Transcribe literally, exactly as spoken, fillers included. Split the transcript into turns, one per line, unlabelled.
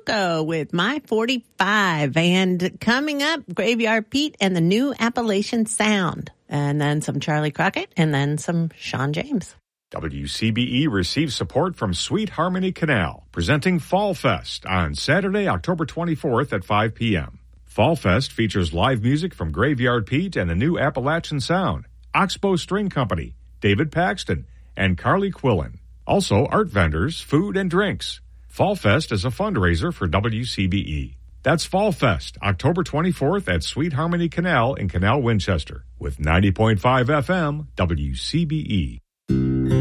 Coco with My forty-five. And coming up, Graveyard Pete and the new Appalachian Sound. And then some Charlie Crockett, and then some Sean James.
W C B E receives support from Sweet Harmony Canal, presenting Fall Fest on Saturday, October twenty-fourth at five p.m. Fall Fest features live music from Graveyard Pete and the new Appalachian Sound, Oxbow String Company, David Paxton, and Carly Quillen. Also, art vendors, food, and drinks. Fall Fest is a fundraiser for W C B E. That's Fall Fest, October twenty-fourth at Sweet Harmony Canal in Canal, Winchester, with ninety point five F M W C B E.